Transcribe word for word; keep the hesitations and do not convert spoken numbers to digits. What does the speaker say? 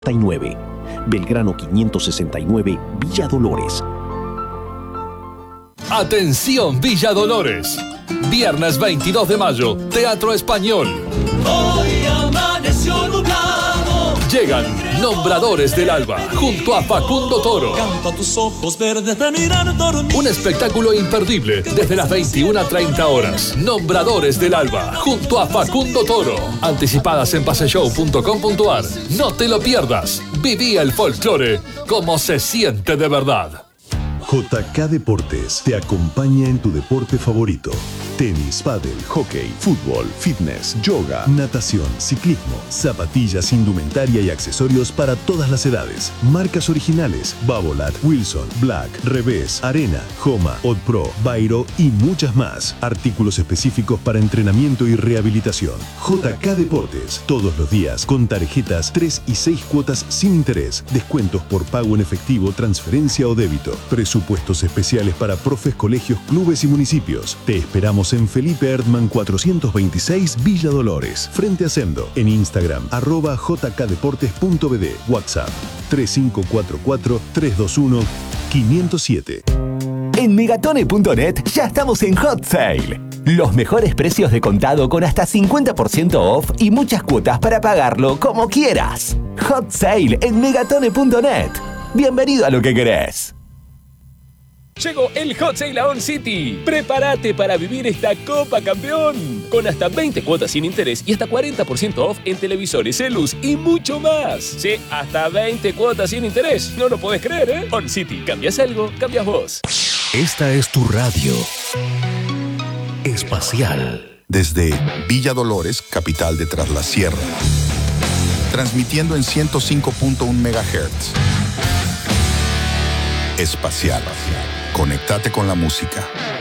nueve. Belgrano quinientos sesenta y nueve, Villa Dolores. Atención Villa Dolores. Viernes veintidós de mayo, Teatro Español. Hoy amaneció nublado. Llegan Nombradores del Alba, junto a Facundo Toro. Canto a tus ojos verdes de mirar dormir. Un espectáculo imperdible desde las veintiuna treinta horas. Nombradores del Alba, junto a Facundo Toro. Anticipadas en paseshow punto com punto ar. No te lo pierdas. Viví el folclore como se siente de verdad. J K Deportes te acompaña en tu deporte favorito. Tenis, pádel, hockey, fútbol, fitness, yoga, natación, ciclismo, zapatillas, indumentaria y accesorios para todas las edades. Marcas originales: Babolat, Wilson, Black, Revés, Arena, Homa, Odpro, Bairo y muchas más. Artículos específicos para entrenamiento y rehabilitación. J K Deportes, todos los días con tarjetas tres y seis cuotas sin interés. Descuentos por pago en efectivo, transferencia o débito. Presupuestos especiales para profes, colegios, clubes y municipios. Te esperamos en Felipe Erdmann cuatrocientos veintiséis, Villa Dolores, frente a Sendo. En Instagram, arroba jkdeportes punto b d. WhatsApp tres cinco cuatro cuatro, tres dos uno, cinco cero siete. En megatone punto net ya estamos en Hot Sale. Los mejores precios de contado con hasta cincuenta por ciento off y muchas cuotas para pagarlo como quieras. Hot Sale en megatone punto net. Bienvenido a lo que querés. Llegó el Hot Sale a On City. Prepárate para vivir esta Copa Campeón. Con hasta veinte cuotas sin interés y hasta cuarenta por ciento off en televisores, celus y mucho más. Sí, hasta veinte cuotas sin interés. No lo podés creer, ¿eh? On City. ¿Cambias algo? Cambias vos. Esta es tu radio espacial. Desde Villa Dolores, capital de Tras la Sierra. Transmitiendo en ciento cinco punto uno megahertz. Espacial. Conectate con la música.